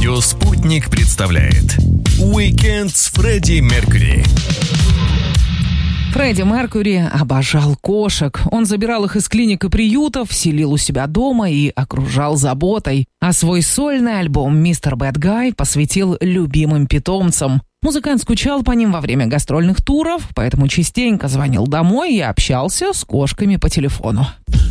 Радио «Спутник» представляет «Уикенд с Фредди Меркьюри». Фредди Меркьюри обожал кошек. Он забирал их из клиник и приютов, селил у себя дома и окружал заботой. А свой сольный альбом «Мистер Бэд Гай» посвятил любимым питомцам. Музыкант скучал по ним во время гастрольных туров, поэтому частенько звонил домой и общался с кошками по телефону.